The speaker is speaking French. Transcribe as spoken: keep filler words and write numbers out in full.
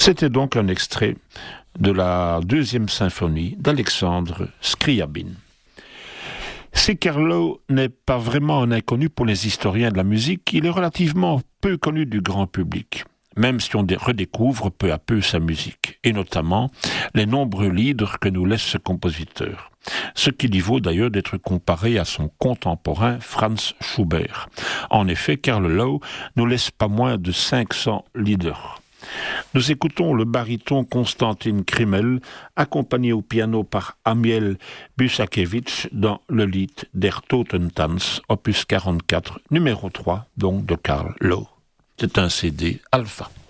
C'était donc un extrait de la deuxième symphonie d'Alexandre Scriabine. Si Carlo n'est pas vraiment un inconnu pour les historiens de la musique, il est relativement peu connu du grand public, même si on redécouvre peu à peu sa musique, et notamment les nombreux livres que nous laisse ce compositeur, ce qui lui vaut d'ailleurs d'être comparé à son contemporain Franz Schubert. En effet, Carl Lowe nous laisse pas moins de cinq cents lieder. Nous écoutons le baryton Konstantin Krimmel, accompagné au piano par Amiel Busakevich dans le Lied Der Totentanz, opus quarante-quatre, numéro trois, donc de Carl Lowe. C'est un C D Alpha.